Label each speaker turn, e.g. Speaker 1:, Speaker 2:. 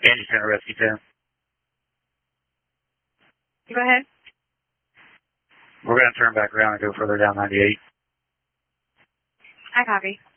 Speaker 1: Andy Center Rescue 10.
Speaker 2: Go ahead.
Speaker 1: We're going to turn back around and go further down 98.
Speaker 2: I copy.